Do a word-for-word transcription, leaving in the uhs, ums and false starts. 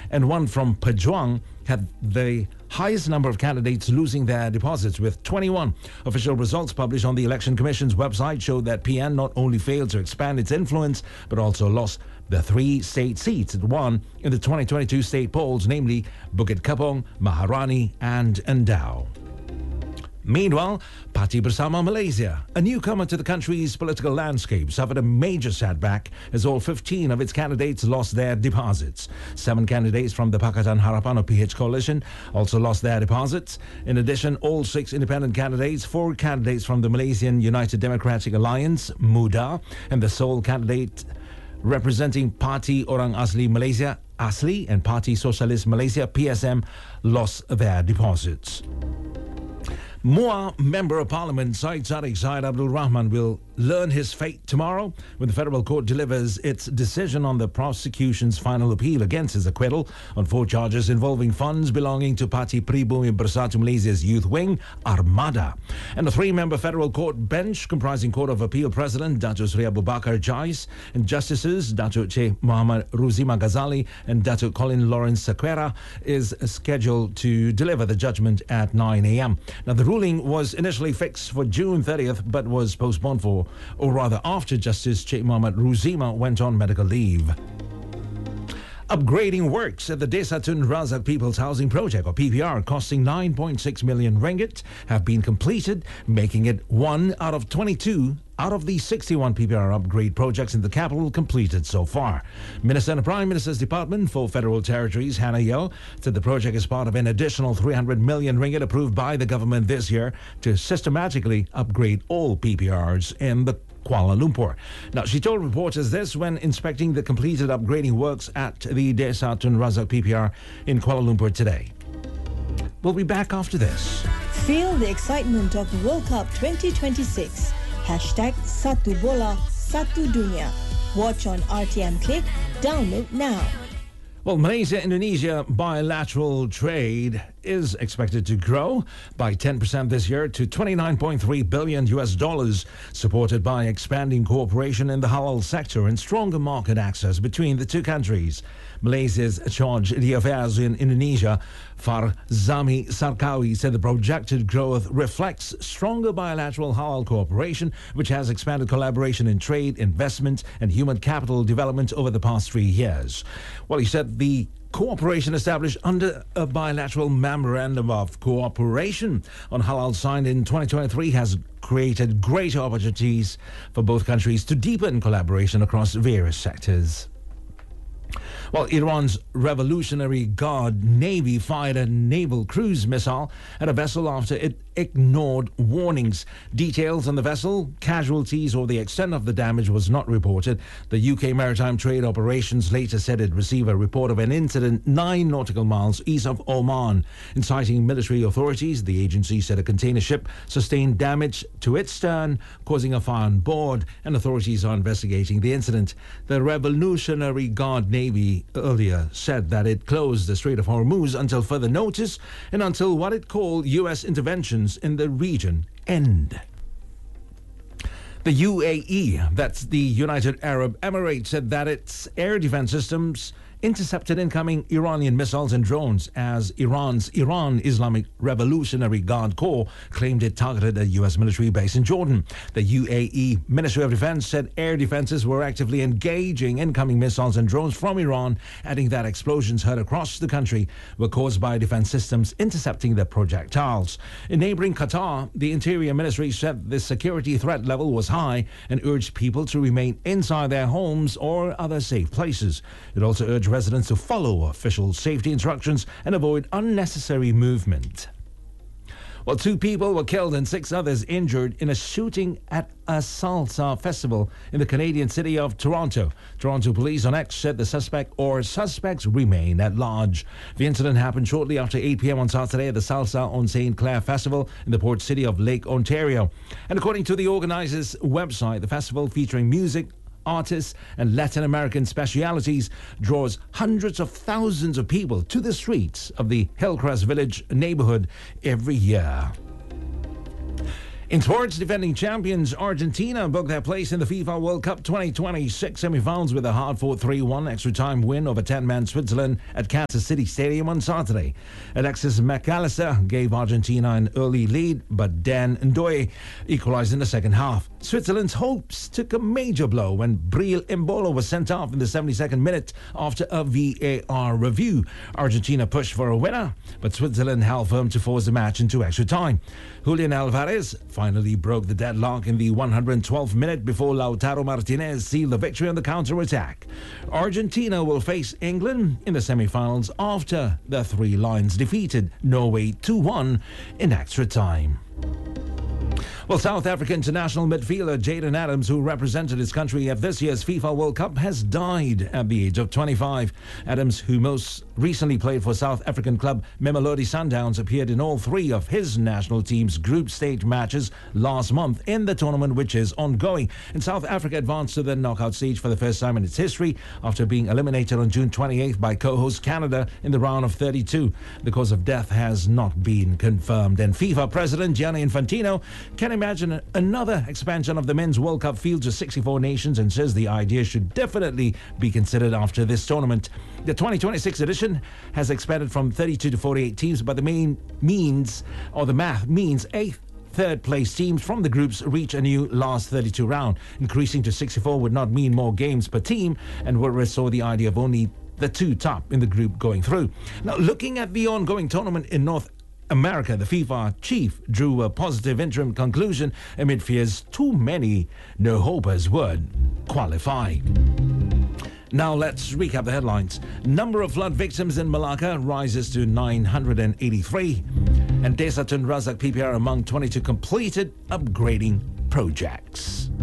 and one from Pajuang had the highest number of candidates losing their deposits, with twenty-one. Official results published on the Election Commission's website showed that P N not only failed to expand its influence, but also lost the three state seats it won in the twenty twenty-two state polls, namely Bukit Kapong, Maharani, and Endau. Meanwhile, Parti Bersama Malaysia, a newcomer to the country's political landscape, suffered a major setback as all fifteen of its candidates lost their deposits. Seven candidates from the Pakatan Harapan or P H coalition also lost their deposits. In addition, all six independent candidates, four candidates from the Malaysian United Democratic Alliance, MUDA, and the sole candidate representing Parti Orang Asli Malaysia, ASLI, and Parti Sosialis Malaysia, P S M, lost their deposits. M U A Member of Parliament Syed Saddiq Syed Abdul Rahman will learn his fate tomorrow when the federal court delivers its decision on the prosecution's final appeal against his acquittal on four charges involving funds belonging to Parti Pribumi Bersatu Malaysia's youth wing, Armada. And a three-member federal court bench comprising Court of Appeal President Datuk Seri Abu Bakar Jais and Justices Datuk Che Muhammad Ruzima Ghazali and Datuk Colin Lawrence Sequeira is scheduled to deliver the judgment at nine a.m. Now, the ruling was initially fixed for June thirtieth but was postponed for, or rather after Justice Sheikh Muhammad Ruzima went on medical leave. Upgrading works at the Desa Tun Razak People's Housing Project, or P P R, costing nine point six million ringgit, have been completed, making it one out of twenty-two out of the sixty-one P P R upgrade projects in the capital completed so far. Minister in the Prime Minister's Department for Federal Territories, Hannah Yeoh, said the project is part of an additional three hundred million ringgit approved by the government this year to systematically upgrade all P P Rs in the Kuala Lumpur. Now, she told reporters this when inspecting the completed upgrading works at the Desa Tun Razak P P R in Kuala Lumpur today. We'll be back after this. Feel the excitement of the World Cup twenty twenty-six. Hashtag Satu Bola, Satu Dunia. Watch on R T M Click. Download now. Well, Malaysia-Indonesia bilateral trade is expected to grow by ten percent this year to twenty-nine point three billion U S dollars, supported by expanding cooperation in the halal sector and stronger market access between the two countries. Malaysia's charge d'affaires in Indonesia, Farzami Sarkawi, said the projected growth reflects stronger bilateral halal cooperation, which has expanded collaboration in trade, investment, and human capital development over the past three years. Well, he said the cooperation established under a bilateral memorandum of cooperation on halal signed in twenty twenty-three has created greater opportunities for both countries to deepen collaboration across various sectors. Well, Iran's Revolutionary Guard Navy fired a naval cruise missile at a vessel after it ignored warnings. Details on the vessel, casualties, or the extent of the damage was not reported. The U K Maritime Trade Operations later said it received a report of an incident nine nautical miles east of Oman. Inciting military authorities, the agency said a container ship sustained damage to its stern, causing a fire on board, and authorities are investigating the incident. The Revolutionary Guard Navy earlier said that it closed the Strait of Hormuz until further notice and until what it called U S interventions in the region end. The U A E, that's the United Arab Emirates, said that its air defense systems intercepted incoming Iranian missiles and drones as Iran's Iran Islamic Revolutionary Guard Corps claimed it targeted a U S military base in Jordan. The U A E Ministry of Defense said air defenses were actively engaging incoming missiles and drones from Iran, adding that explosions heard across the country were caused by defense systems intercepting the projectiles. In neighboring Qatar, the Interior Ministry said the security threat level was high and urged people to remain inside their homes or other safe places. It also urged residents to follow official safety instructions and avoid unnecessary movement. Well, two people were killed and six others injured in a shooting at a salsa festival in the Canadian city of Toronto. Toronto police on X said the suspect or suspects remain at large. The incident happened shortly after eight p.m. on Saturday at the Salsa on Saint Clair Festival in the port city of Lake Ontario. And according to the organizers' website, the festival, featuring music, artists, and Latin American specialities, draws hundreds of thousands of people to the streets of the Hillcrest Village neighborhood every year. In sports, defending champions Argentina booked their place in the FIFA World Cup twenty twenty-six semi-finals with a hard-fought three one extra-time win over ten-man Switzerland at Kansas City Stadium on Saturday. Alexis McAllister gave Argentina an early lead, but Dan Ndoye equalized in the second half. Switzerland's hopes took a major blow when Breel Embolo was sent off in the seventy-second minute after a V A R review. Argentina pushed for a winner, but Switzerland held firm to force the match into extra time. Julian Alvarez finally broke the deadlock in the one hundred twelfth minute before Lautaro Martinez sealed the victory on the counter-attack. Argentina will face England in the semi-finals after the Three Lions defeated Norway two one in extra time. Well, South Africa international midfielder Jayden Adams, who represented his country at this year's FIFA World Cup, has died at the age of twenty-five. Adams, who most recently played for South African club Mamelodi Sundowns, appeared in all three of his national team's group stage matches last month in the tournament, which is ongoing. And South Africa advanced to the knockout stage for the first time in its history after being eliminated on June twenty-eighth by co-host Canada in the round of thirty-two. The cause of death has not been confirmed. And FIFA President Gianni Infantino can imagine another expansion of the Men's World Cup field to sixty-four nations and says the idea should definitely be considered after this tournament. The twenty twenty-six edition has expanded from thirty-two to forty-eight teams, but the main means, or the math means, eighth third place teams from the groups reach a new last thirty-two round. Increasing to sixty-four would not mean more games per team and will restore the idea of only the two top in the group going through. Now, looking at the ongoing tournament in North America, the FIFA chief drew a positive interim conclusion amid fears too many no-hopers would qualify. Now let's recap the headlines. Number of flood victims in Malacca rises to nine hundred eighty-three. And Desa Tun Razak P P R among twenty-two completed upgrading projects.